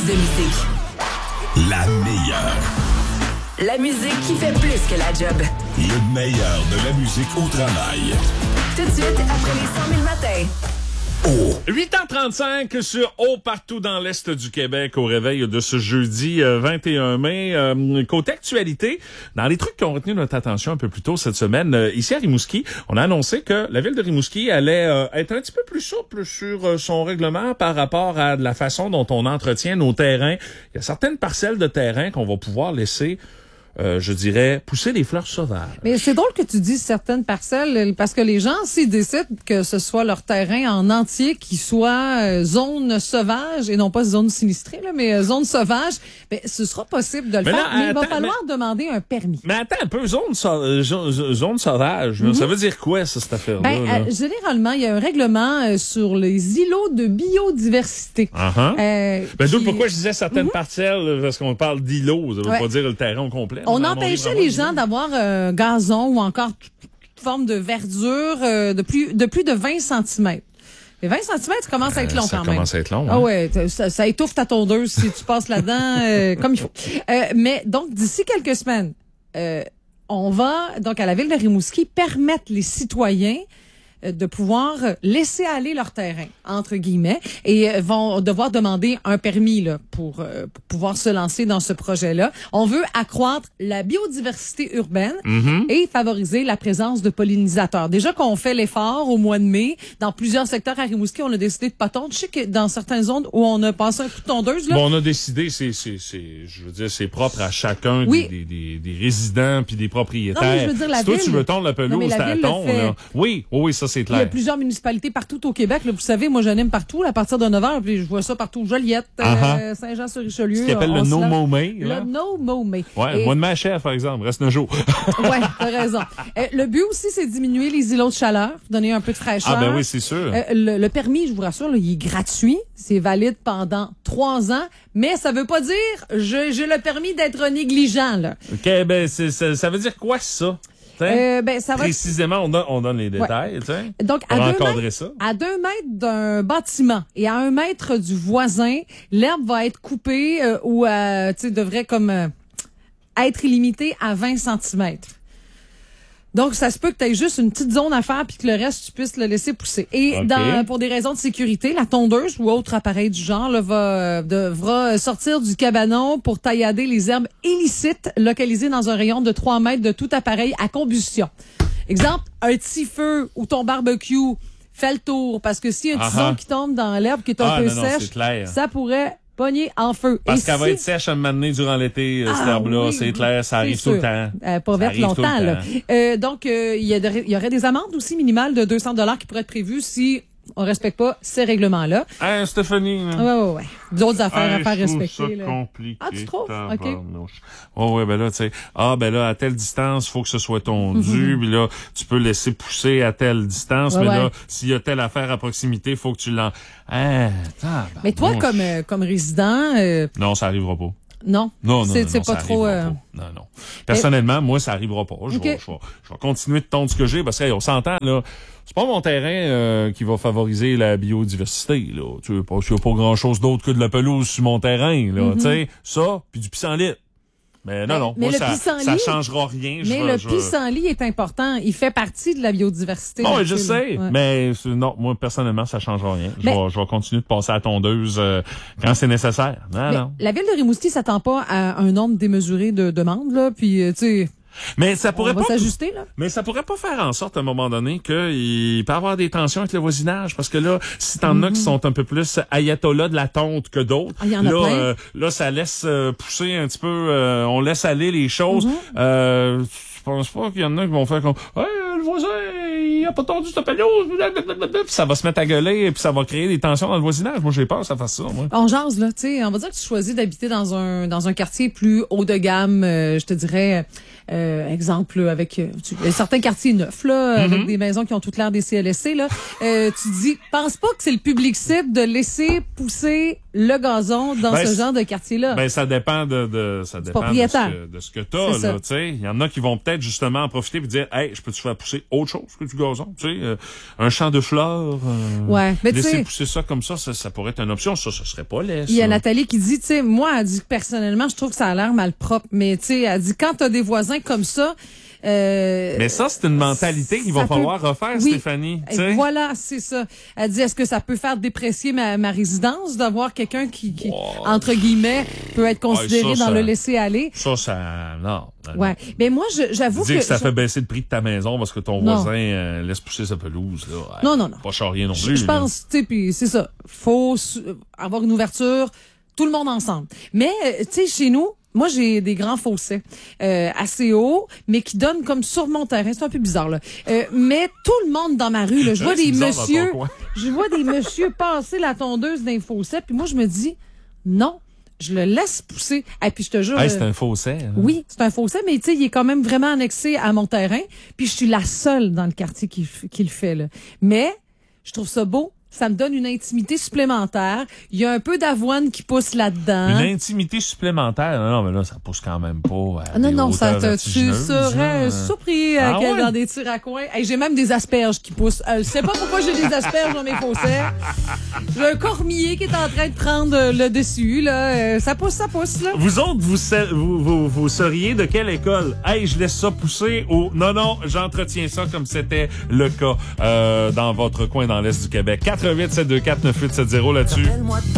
de musique. La meilleure. La musique qui fait plus que la job. Le meilleur de la musique au travail. Tout de suite, après les 100 000 matins. 8h35 sur partout dans l'Est du Québec au réveil de ce jeudi 21 mai. Côté actualité, dans les trucs qui ont retenu notre attention un peu plus tôt cette semaine, ici à Rimouski, on a annoncé que la ville de Rimouski allait être un petit peu plus souple sur son règlement par rapport à la façon dont on entretient nos terrains. Il y a certaines parcelles de terrain qu'on va pouvoir laisser je dirais, pousser des fleurs sauvages. Mais c'est drôle que tu dises certaines parcelles, parce que les gens, s'ils décident que ce soit leur terrain en entier qui soit zone sauvage, et non pas zone sinistrée, là, mais zone sauvage, ben, ce sera possible de le faire, mais il va falloir demander un permis. Mais attends un peu, zone sauvage, ça veut dire quoi, ça, cette affaire-là? Ben, généralement, il y a un règlement sur les îlots de biodiversité. Ben, d'où pourquoi je disais certaines parcelles, parce qu'on parle d'îlots, ça veut pas dire le terrain au complet. On empêchait les gens d'avoir gazon ou encore toute forme de verdure de plus de 20 cm. Les 20 cm commence à être long quand même. Ça commence à être long. Ah ouais, ça étouffe ta tondeuse si tu passes là-dedans comme il faut. Mais donc, d'ici quelques semaines, on va, donc à la ville de Rimouski, permettre les citoyens de pouvoir laisser aller leur terrain, entre guillemets, et vont devoir demander un permis là, pour pouvoir se lancer dans ce projet-là. On veut accroître la biodiversité urbaine et favoriser la présence de pollinisateurs. Déjà qu'on fait l'effort au mois de mai, dans plusieurs secteurs à Rimouski, on a décidé de pas tondre. Je sais que dans certaines zones où on a passé un coup de tondeuse... Là, bon, on a décidé, je veux dire, c'est propre à chacun des résidents puis des propriétaires. Non, mais je veux dire, si toi, tu veux tondre la pelouse, c'est à ton. Là. Oui, ça, c'est clair. Il y a plusieurs municipalités partout au Québec. Là, vous savez, moi, j'anime partout à partir de 9h, puis je vois ça partout. Joliette, Saint-Jean-sur-Richelieu. Ce qu'ils appelle le No Mow May. Le No Mow May. Ouais, moi de ma chef, par exemple, reste 9 jours. Ouais, t'as raison. Le but aussi, c'est de diminuer les îlots de chaleur, donner un peu de fraîcheur. Ah, ben oui, c'est sûr. Le permis, je vous rassure, là, il est gratuit. C'est valide pendant 3 ans, mais ça veut pas dire j'ai le permis d'être négligent, là. OK, ben, ça veut dire quoi, ça? Ça précisément, on donne les détails. Donc, à 2 mètres d'un bâtiment et à 1 mètre du voisin, l'herbe va être coupée ou devrait comme être limitée à 20 cm. Donc, ça se peut que tu aies juste une petite zone à faire puis que le reste, tu puisses le laisser pousser. Et pour des raisons de sécurité, la tondeuse ou autre appareil du genre devra sortir du cabanon pour taillader les herbes illicites localisées dans un rayon de 3 mètres de tout appareil à combustion. Exemple, un petit feu ou ton barbecue fait le tour parce que s'il y a un tison qui tombe dans l'herbe qui est un peu sèche, ça pourrait pogner en feu. Parce qu'elle va être sèche à un moment donné durant l'été, cette herbe-là, c'est clair, ça arrive tout le temps. Pas vite longtemps, là. Donc, il y aurait des amendes aussi minimales de 200 $ qui pourraient être prévues si on respecte pas ces règlements-là. Stéphanie. Ouais. D'autres affaires à faire respecter. C'est compliqué. Ah, tu trouves? OK. Ouais, ben là, tu sais, à telle distance, faut que ce soit tondu, puis là, tu peux laisser pousser à telle distance, mais là, s'il y a telle affaire à proximité, faut que tu l'en... mais toi, comme résident... Non, ça arrivera pas. Non, c'est pas trop... Non. Personnellement, moi, ça arrivera pas. Je vais continuer de tondre ce que j'ai, parce qu'on s'entend, là, c'est pas mon terrain qui va favoriser la biodiversité, là. Tu sais, parce qu'il y a pas grand-chose d'autre que de la pelouse sur mon terrain, là. Tu sais, ça, puis du pissenlit. Mais non, moi, ça changera rien. Mais pissenlit est important. Il fait partie de la biodiversité. Non, je sais. Ouais. Mais non, moi, personnellement, ça changera rien. Je vais continuer de passer à la tondeuse quand c'est nécessaire. Non. La ville de Rimouski s'attend pas à un nombre démesuré de demandes, là. Puis, tu sais... Mais ça pourrait pas s'ajuster, là. Mais ça pourrait pas faire en sorte à un moment donné qu'il peut y avoir des tensions avec le voisinage, parce que là, si t'en as qui sont un peu plus ayatollahs de la tonte que d'autres, là ça laisse pousser un petit peu, on laisse aller les choses. Je pense pas qu'il y en a qui vont faire comme le voisin il a pas tondu cette pelouse, puis ça va se mettre à gueuler, puis ça va créer des tensions dans le voisinage. Moi, j'ai peur que ça fasse ça, moi. On jase, là, tu sais, on va dire que tu choisis d'habiter dans un quartier plus haut de gamme, je te dirais, exemple, avec certains quartiers neufs, là, avec des maisons qui ont toute l'air des CLSC, là. Tu dis, pense pas que c'est le public cible de laisser pousser le gazon dans ce genre de quartier-là. Ben, ça dépend de ce que t'as, là, tu sais. Il y en a qui vont peut-être justement en profiter et dire, hey, je peux te faire pousser autre chose que du gazon, tu sais, un champ de fleurs. Ouais. Mais laisser pousser ça comme ça pourrait être une option. Ça serait pas laid, ça. Il y a Nathalie qui dit, tu sais, moi, elle dit que personnellement, je trouve que ça a l'air malpropre. Mais, tu sais, elle dit, quand t'as des voisins comme ça, mais ça, c'est une mentalité qu'il va falloir refaire, oui, Stéphanie. T'sais. Voilà, c'est ça. Elle dit, est-ce que ça peut faire déprécier ma résidence d'avoir quelqu'un qui entre guillemets, peut être considéré dans le laisser-aller? Non. Ouais. Mais moi, j'avoue que... ça fait baisser le prix de ta maison parce que ton voisin laisse pousser sa pelouse, là. Non. Pas charrier non plus. Je pense, tu sais, puis c'est ça. Faut avoir une ouverture, tout le monde ensemble. Mais, tu sais, chez nous, moi, j'ai des grands fossés assez hauts, mais qui donnent comme sur mon terrain. C'est un peu bizarre, là. Mais tout le monde dans ma rue, là, je vois des messieurs passer la tondeuse d'un fossé, puis moi, je me dis, non, je le laisse pousser. Et puis je te jure... c'est un fossé. Hein? Oui, c'est un fossé, mais tu sais, il est quand même vraiment annexé à mon terrain, puis je suis la seule dans le quartier qui le fait, là. Mais, je trouve ça beau. Ça me donne une intimité supplémentaire. Il y a un peu d'avoine qui pousse là-dedans. Une intimité supplémentaire? Non, mais là, ça pousse quand même pas. Non, tu serais surpris dans des tirs à coin. Hey, j'ai même des asperges qui poussent. Je sais pas pourquoi j'ai des asperges dans mes fossés. J'ai un cormier qui est en train de prendre le dessus, là. Ça pousse, là. Vous autres, vous seriez de quelle école? Hey, je laisse ça pousser ou non, j'entretiens ça comme c'était le cas dans votre coin dans l'Est du Québec. 88 724 9870 là-dessus.